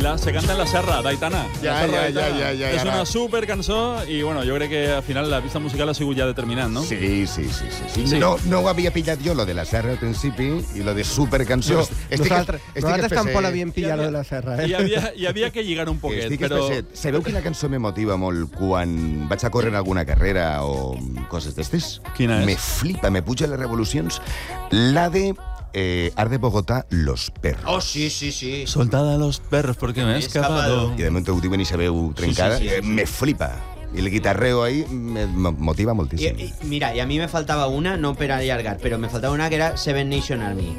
Se canta en la serra, d'Aitana. Ja. És una super cançó i, bueno, jo crec que al final la pista musical ha sigut ja determinant, no? Sí. No ho havia pillat jo, lo de la serra al principi, i lo de supercançó. Nosaltres tampoc l'havíem pillat, lo de la serra. Hi havia que lligar un poquet, però... Sabeu quina cançó m'emotiva molt quan vaig a córrer en alguna carrera o coses d'estes? Quina és? Me flipa, me puja les revolucions. La de Art de Bogotá, Los Perros. Oh, sí. Soltada a los perros porque me he escapado. I de moment ho diuen i sabeu trencada. Sí. Me flipa. I el guitarreo ahí me motiva moltíssim. Mira, y a mí me faltaba una, no per allargar, pero me faltaba una que era Seven Nation Army.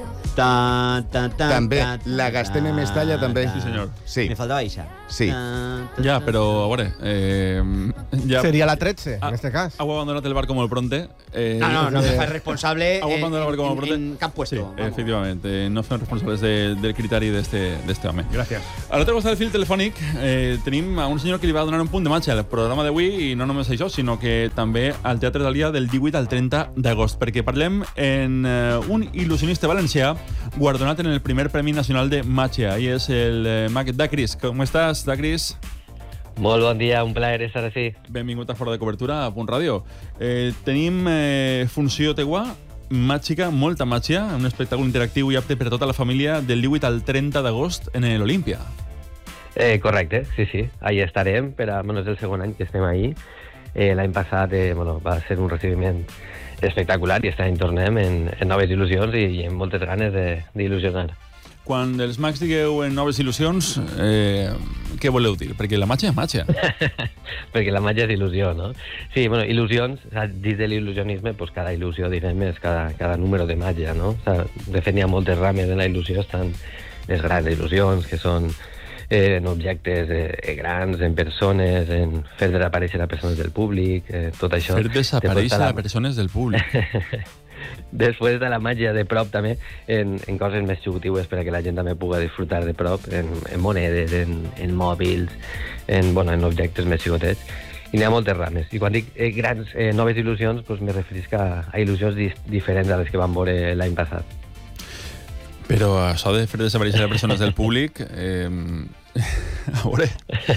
També, la Gastem en Mestalla també. Sí, senyor. Sí. Me faltaba Isa. Sí. Ja, però, a veure... ja... Seria la 13, en este cas. Heu abandonat el bar como el Pronte. No me fas responsable Heu abandonat el bar como el Pronte. en cap puesto. Sí, vamos. efectivamente. No fem responsables del criteri d'este home. Gràcies. A l'altre costat del fil telefònic tenim a un senyor que li va donar un punt de matxa al programa d'avui, i no només això, sinó que també al Teatre Dalià del 18 al 30 d'agost, perquè parlem en un il·lusionista valencià guardonat en el primer Premi Nacional de Matxa, i és el mag Dacris. Com estàs, Dacris? Molt bon dia, un plaer estar així. Benvingut a Fora de Cobertura, a Punt Ràdio. Tenim funció teua, màgica, molta màgia, un espectacle interactiu i apte per a tota la família del 18 al 30 d'agost en l'Olímpia. Correcte, sí. Ahí estarem, però és el segon any que estem ahí. L'any passat va ser un recibiment espectacular i aquest any tornem en noves il·lusions i amb moltes ganes d'il·lusionar. Quan els mags digueu en noves il·lusions, què voleu dir? Perquè la màgia és màgia. Perquè la màgia és il·lusió, no? Sí, il·lusions, dins de l'il·lusionisme, cada il·lusió, diguem, és cada número de màgia, no? De fet, n'hi ha moltes rames en la il·lusió, estan les grans il·lusions, que són en objectes grans, en persones, en fer desaparèixer a persones del públic, tot això. Fer desaparèixer a persones del públic. Després de la màgia de prop, també, en coses més xugutives per a que la gent també pugui disfrutar de prop, en monedes, en mòbils, en objectes més xicotets. I n'hi ha moltes rames. I quan dic grans noves il·lusions, me referisc a il·lusions diferents a les que vam veure l'any passat. Però això de fer desaparèixer a persones del públic... a veure,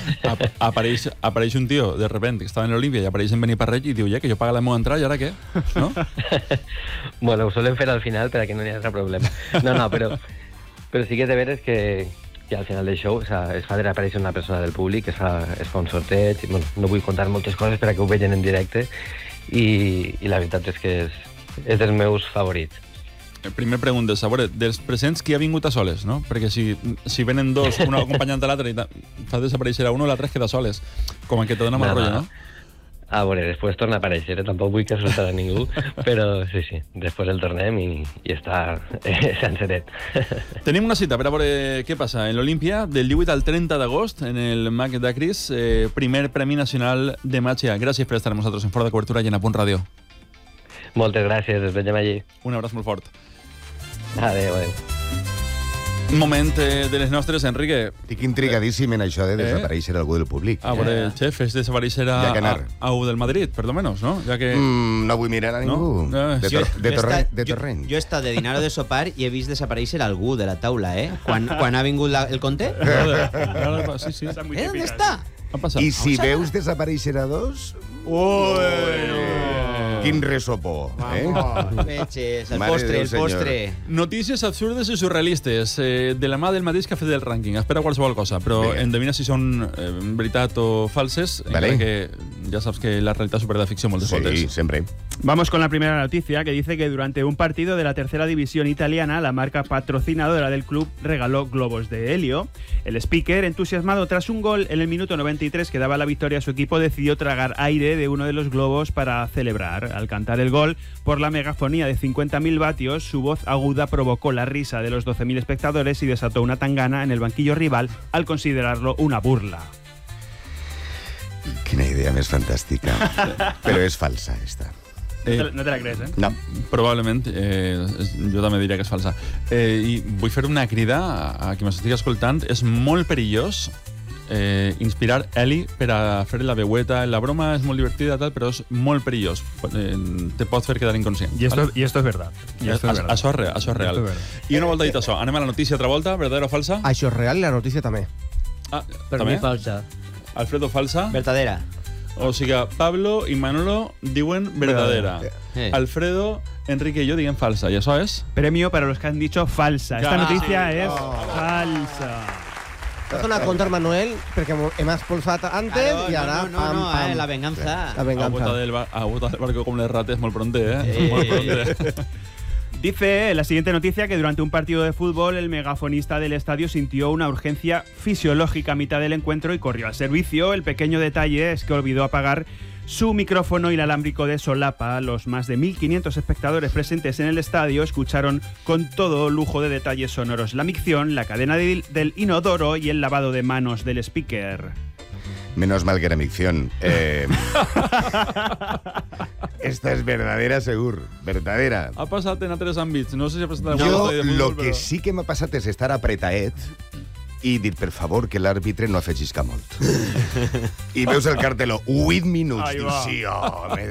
apareix un tio, de repente, que estava en l'Olímpia i apareix en Beniparrell i diu, que jo paga la meva entrada i ara què? No? Ho solem fer al final per a que no hi hagi problema. No, però sí que és de veres que al final del show es fa desaparèixer una persona del públic, es fa un sorteig, no vull contar moltes coses per a que ho vegin en directe i la veritat és que és dels meus favorits. Primer pregunta, a veure, dels presents qui ha vingut a soles, no? Perquè si venen dos, un acompanyant de l'altre i fa desaparèixer a uno, l'altre es queda soles. Com que te dona mal rotllo, no? A veure, després torna a aparèixer, tampoc vull que assustar a ningú, però sí, després el tornem i està senceret. Tenim una cita per a veure què passa en l'Olímpia del 18 al 30 d'agost en el Mag Dacris, primer Premi Nacional de Màgia. Gràcies per estar amb nosaltres en Fora de Cobertura i en A Punt Ràdio. Moltes gràcies, ens veiem allí. Un abraç molt fort. Adéu. Un moment de les nostres, Enrique. Estic intrigadíssim en això de desaparèixer algú del públic. A veure, el xef, és desaparèixer a algú del Madrid, per lo menos, no? Ja que... No vull mirar a ningú. De Torrent. Jo he estat de dinar o de sopar i he vist desaparèixer algú de la taula, Quan ha vingut el conte. Sí. ¿Dónde està? I si veus desaparèixer a dos... Quin resopó, Veches, el postre. Notícies absurdes i surrealistes de la mà del mateix que ha fet el rànquing. Espera qualsevol cosa, però endevina si són veritat o falses, que ya sabes que la realidad supera la ficción moltes voltes. Sí, siempre. Vamos con la primera noticia, que dice que durante un partido de la tercera división italiana, la marca patrocinadora del club regaló globos de helio. El speaker, entusiasmado tras un gol en el minuto 93 que daba la victoria a su equipo, decidió tragar aire de uno de los globos para celebrar. Al cantar el gol, por la megafonía de 50.000 vatios, su voz aguda provocó la risa de los 12.000 espectadores y desató una tangana en el banquillo rival al considerarlo una burla. Quina idea més fantàstica. Però és falsa, esta. No te la crees, No. Probablement. Jo també diria que és falsa. I vull fer una crida a qui m'estigui escoltant. És molt perillós inspirar Eli per a fer la veueta. La broma és molt divertida, però és molt perillós. Te pot fer quedar inconscient. Y esto es verdad. Això és real. I una volta dit això, anem a la notícia altra volta, verdadera o falsa? Això és real i la notícia també. Per també? mi falsa. Alfredo, falsa. Verdadera. O sigui, Pablo i Manolo diuen verdadera. Alfredo, Enrique y yo diuen falsa. ¿Y eso es? Premio para los que han dicho falsa. Esta noticia es falsa. Has donat contra el Manuel perquè hem expulsat antes Claro, i ara pam. la venganza. La Ha venganza. botat el barco com les rates molt pronte, Molt pronte. Dice la siguiente noticia que durante un partido de fútbol el megafonista del estadio sintió una urgencia fisiológica a mitad del encuentro y corrió al servicio. El pequeño detalle es que olvidó apagar su micrófono inalámbrico de solapa. Los más de 1.500 espectadores presentes en el estadio escucharon con todo lujo de detalles sonoros la micción, la cadena del inodoro y el lavado de manos del speaker. Menos mal que era micción. Esta es verdadera, segur. Verdadera. Ha passat en altres àmbits. No sé si ha passat en Jo, algun lo que sí que m'ha passat és estar apretaet i dir, per favor, que l'àrbitre no afegisca molt. I veus el carteló, 8 minuts. Ahí Dius, va. sí, home,